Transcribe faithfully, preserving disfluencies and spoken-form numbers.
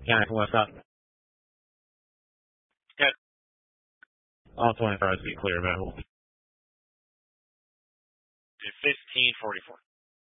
County from West Top. Good. All twenty-five feet clear available. fifteen forty-four.